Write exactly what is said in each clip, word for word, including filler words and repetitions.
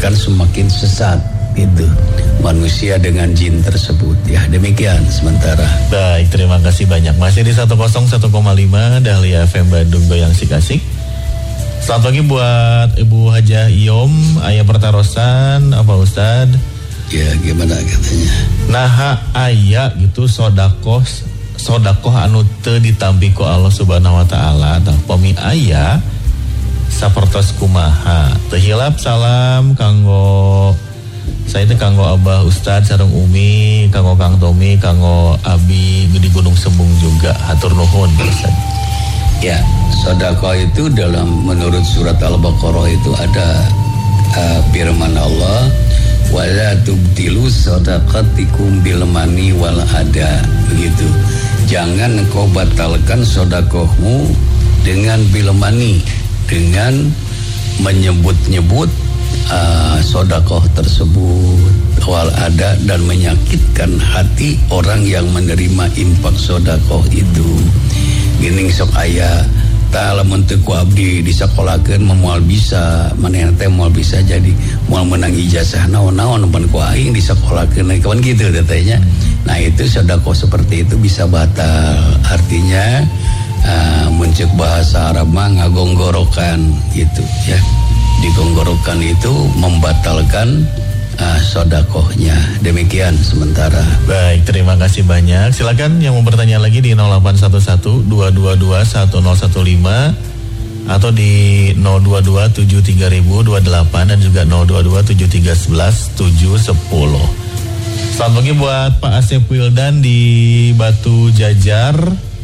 akan semakin sesat itu manusia dengan jin tersebut. Ya, demikian sementara. Baik, terima kasih banyak. Masih di seratus satu koma lima Dahlia F M Bandung Goyang Sik-Asik. Selamat pagi buat Ibu Hajah Iom, Ayah Pertarosan, apa Ustad? Ya, gimana katanya? Naha ayah gitu sodakoh sodakoh anu teu ditampi ku Allah Subhanahu wa taala. Tah pami aya sapertos kumaha. Teu hilap salam kanggo saya teh kanggo Abah Ustad sareng Umi, kanggo Kang Tomi, kanggo Abi di Gunung Sembung juga. Hatur nuhun Ustad. Ya, sedekah itu dalam menurut surat Al-Baqarah itu ada uh, firman Allah, wala tubtilu shadaqatikum bil mani wal ada, begitu. Jangan engkau batalkan sedekahmu dengan bil mani, dengan menyebut-nyebut uh, sedekah tersebut wal ada, dan menyakitkan hati orang yang menerima infak sedekah itu. Gini sok aya tak lamun teu ku abdi disakolahkeun moal bisa manehna teh moal bisa jadi moal menang ijazah naon-naon pan ku aing disakolahkeun kawan gitu katanya. Nah, itu sedekah seperti itu bisa batal. Artinya uh, muncul bahasa Arab mah ngagonggorokan gitu ya. Digonggorokan itu membatalkan uh, sedekahnya. Demikian sementara. Baik, terima kasih banyak. Silakan yang mau bertanya lagi di nol delapan satu satu dua dua dua satu nol satu lima atau di nol dua dua tujuh tiga nol nol dua delapan dan juga nol dua dua tujuh tiga satu satu tujuh sepuluh. Selamat pagi buat Pak Asep Wildan di Batu Jajar.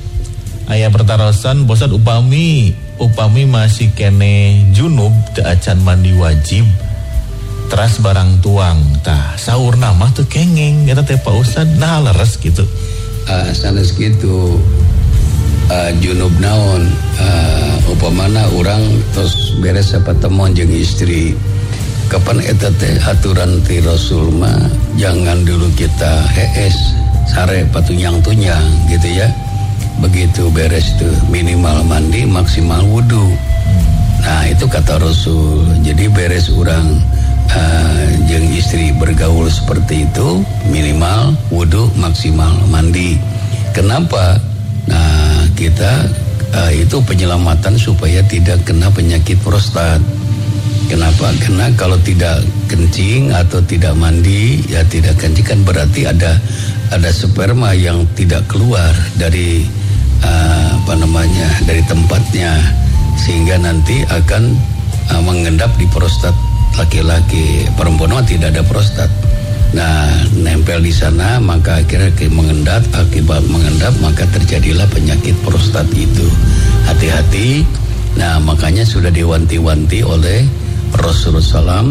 Ayah Pertarosan, bosan upami upami masih kene junub teu acan mandi wajib. Teras barang tuang, tah sahur nama tuh kengeng, eta teh Pak Ustad, nah leres gitu. Uh, sanes gitu, uh, junub naon, uh, upamana orang terus beres apa temuan jeung istri. Kapan eta teh aturan ti Rasul mah jangan dulu kita hees, sare patunyang-tunyang gitu ya. Begitu beres tuh minimal mandi, maksimal wudu. Nah, itu kata Rasul. Jadi beres orang Uh, jeung istri bergaul seperti itu minimal wudu, maksimal mandi. Kenapa? Nah, kita uh, itu penyelamatan supaya tidak kena penyakit prostat. Kenapa? Karena kalau tidak kencing atau tidak mandi, ya tidak kencing kan berarti ada ada sperma yang tidak keluar dari uh, apa namanya dari tempatnya, sehingga nanti akan uh, mengendap di prostat laki-laki. Perempuan tidak ada prostat. Nah, nempel di sana, maka akhirnya mengendap, akibat mengendap maka terjadilah penyakit prostat itu. Hati-hati. Nah, makanya sudah diwanti-wanti oleh Rasulullah shallallahu alaihi wasallam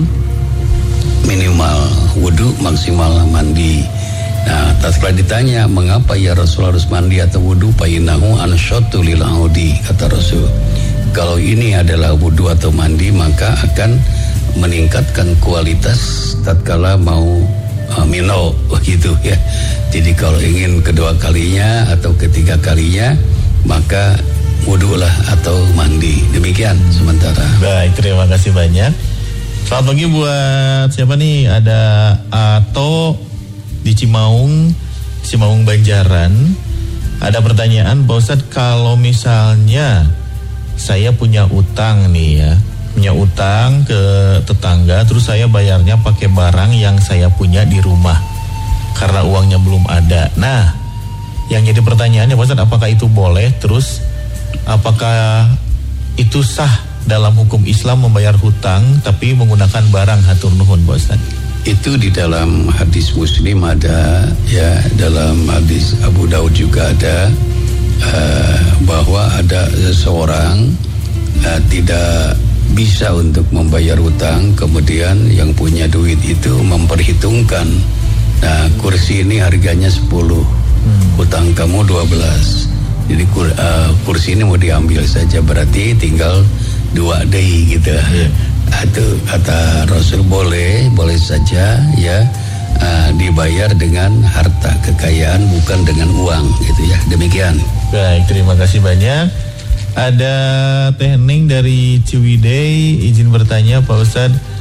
minimal wudu, maksimal mandi. Nah, tatkala ditanya mengapa ya Rasul harus mandi atau wudu, painahu ansyatu lil audi, kata Rasul. Kalau ini adalah wudu atau mandi, maka akan meningkatkan kualitas tatkala mau uh, minum begitu ya. Jadi kalau ingin kedua kalinya atau ketiga kalinya, maka wudulah atau mandi. Demikian sementara. Baik, terima kasih banyak. Selamat pagi buat siapa nih? Ada Ato di Cimaung, Cimaung Banjaran. Ada pertanyaan, Pak Ustadz, kalau misalnya saya punya utang nih ya, punya utang ke tetangga, terus saya bayarnya pakai barang yang saya punya di rumah karena uangnya belum ada. Nah, yang jadi pertanyaannya, Pak Ustadz, apakah itu boleh? Terus apakah itu sah dalam hukum Islam membayar hutang tapi menggunakan barang? Hatur nuhun, Pak Ustadz. Itu di dalam hadis Muslim ada, ya, dalam hadis Abu Daud juga ada, uh, bahwa ada seseorang uh, tidak bisa untuk membayar hutang, kemudian yang punya duit itu memperhitungkan, nah kursi ini harganya sepuluh, hmm. hutang kamu dua belas, jadi kur, uh, kursi ini mau diambil saja, berarti tinggal dua day gitu. Yeah. Itu kata Rasul boleh, boleh saja ya, uh, dibayar dengan harta kekayaan, bukan dengan uang gitu ya. Demikian. Baik, terima kasih banyak. Ada Teh Ning dari Ciwidey, izin bertanya Pak Ustadz,